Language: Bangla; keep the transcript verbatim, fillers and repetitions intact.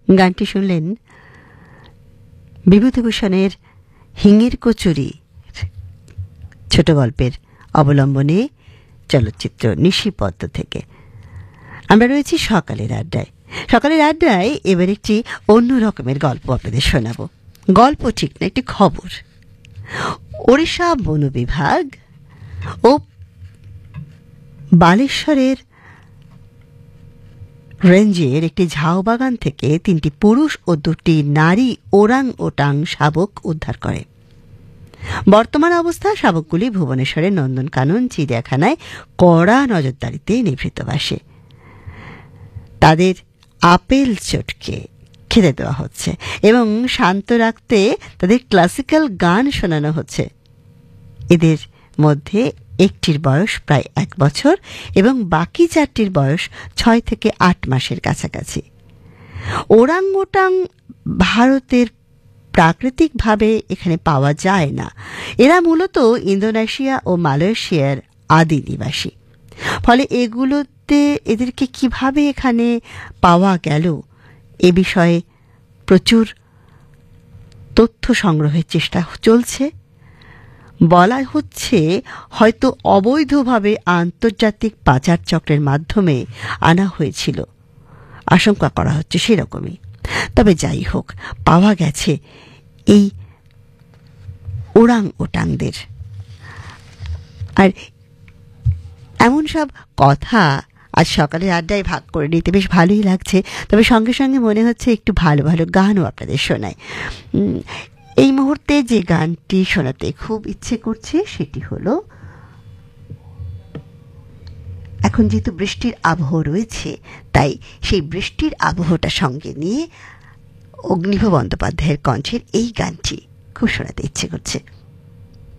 গানটি শুনলেন বিভূতিভূষণের হিঙের কচুরি ছোট গল্পের অবলম্বনে চলচ্চিত্র নিশিপদ্ম থেকে। আমরা রয়েছি সকালের আড্ডায়। সকালের আড্ডায় এবার একটি অন্য রকমের গল্প আপনাদের শোনাব। গল্প ঠিক না, একটি খবর। ওড়িশা বন বিভাগ ও বালেশ্বরের রেঞ্জের একটি ঝাউ বাগান থেকে তিনটি পুরুষ ও দুটি নারী ওরাং ওটাং শাবক উদ্ধার করে। বর্তমান অবস্থা শাবকগুলি ভুবনেশ্বরের নন্দনকানন চিড়িয়াখানায় কড়া নজরদারিতে নিভৃতবাসে। তাদের আপেল চটকে খেতে দেওয়া হচ্ছে এবং শান্ত রাখতে তাদের ক্লাসিক্যাল গান শোনানো হচ্ছে। এদের মধ্যে একটির বয়স প্রায় এক বছর এবং বাকি চারটির বয়স ছয় থেকে আট মাসের কাছাকাছি। ওরাংওটাং ভারতের প্রাকৃতিকভাবে এখানে পাওয়া যায় না। এরা মূলত ইন্দোনেশিয়া ও মালয়েশিয়ার আদি নিবাসী। ফলে এগুলোতে এদেরকে কিভাবে এখানে পাওয়া গেল এ বিষয়ে প্রচুর তথ্য সংগ্রহের চেষ্টা চলছে। বলা হচ্ছে হয়তো অবৈধভাবে আন্তর্জাতিক পাচার চক্রের মাধ্যমে আনা হয়েছিল, আশঙ্কা করা হচ্ছে সেরকমই। তবে যাই হোক, পাওয়া গেছে এই ওরাং ওটাংদের। আর এমন সব কথা আজ সকালের আড্ডায় ভাগ করে নিতে বেশ ভালোই লাগছে। তবে সঙ্গে সঙ্গে মনে হচ্ছে একটু ভালো ভালো গানও আপনাদের শোনায়। এই মুহূর্তে যে গানটি শোনাতে খুব ইচ্ছে করছে সেটি হলো, এখন যেহেতু বৃষ্টির আবহ রয়েছে তাই সেই বৃষ্টির আবহটা সঙ্গে নিয়ে অগ্নিভ বন্দ্যোপাধ্যায়ের কণ্ঠের এই গানটি খুব শোনাতে ইচ্ছে করছে।